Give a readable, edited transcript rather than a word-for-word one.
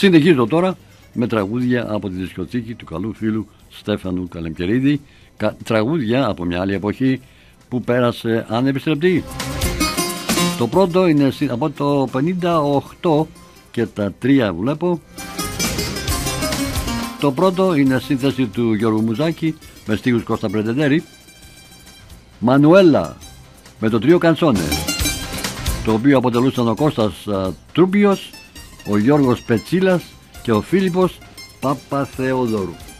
Συνεχίζω τώρα με τραγούδια από τη δισκοθήκη του καλού φίλου Στέφανου Καλεμκερίδη. Τραγούδια από μια άλλη εποχή που πέρασε ανεπιστρεπτή. Το πρώτο είναι από το 58 και τα 3 βλέπω. Το πρώτο είναι σύνθεση του Γιώργου Μουζάκη με στίχους Κώστα Πρεντεντέρη. Μανουέλα με το τρίο Κανσόνε, το οποίο αποτελούσαν ο Κώστας Τρούπιος, ο Γιώργος Πετσίλας και ο Φίλιππος Παπαθεοδόρου.